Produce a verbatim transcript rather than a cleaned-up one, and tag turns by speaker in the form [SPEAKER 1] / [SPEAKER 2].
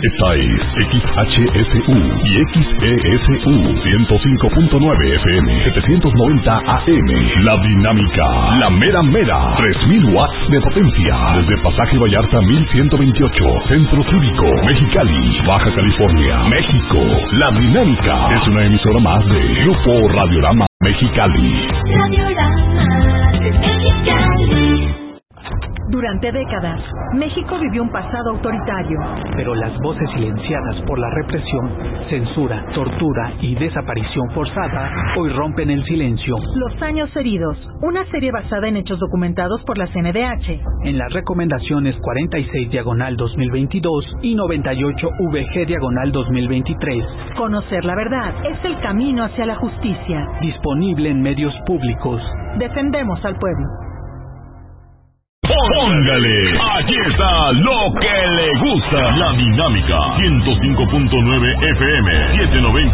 [SPEAKER 1] Esta es X H S U y X E S U ciento cinco punto nueve F M, setecientos noventa A M. La Dinámica, la mera mera, tres mil watts de potencia. Desde Pasaje Vallarta mil ciento veintiocho, Centro Cívico, Mexicali, Baja California, México. La Dinámica es una emisora más de Grupo Radiorama Mexicali.
[SPEAKER 2] Radiorama Mexicali.
[SPEAKER 3] Durante décadas, México vivió un pasado autoritario.
[SPEAKER 4] Pero las voces silenciadas por la represión, censura, tortura y desaparición forzada hoy rompen el silencio.
[SPEAKER 3] Los años heridos, una serie basada en hechos documentados por la C N D H.
[SPEAKER 4] En las recomendaciones cuarenta y seis diagonal dos mil veintidós y noventa y ocho V G diagonal dos mil veintitrés.
[SPEAKER 3] Conocer la verdad es el camino hacia la justicia.
[SPEAKER 4] Disponible en medios públicos.
[SPEAKER 3] Defendemos al pueblo.
[SPEAKER 1] Póngale, aquí está lo que le gusta. La Dinámica, ciento cinco punto nueve F M, setecientos noventa